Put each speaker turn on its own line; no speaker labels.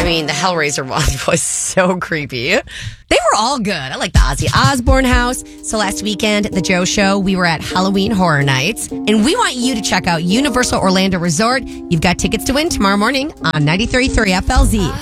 mean, the Hellraiser one was so creepy.
They were all good. I like the Ozzy Osbourne house. So last weekend at the Joe Show, we were at Halloween Horror Nights. And we want you to check out Universal Orlando Resort. You've got tickets to win tomorrow morning on 93.3 FLZ.